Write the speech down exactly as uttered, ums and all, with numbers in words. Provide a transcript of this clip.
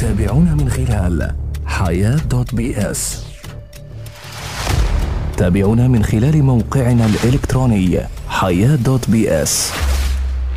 تابعونا من خلال حياة دوت بي اس. تابعونا من خلال موقعنا الإلكتروني حياة دوت بي اس.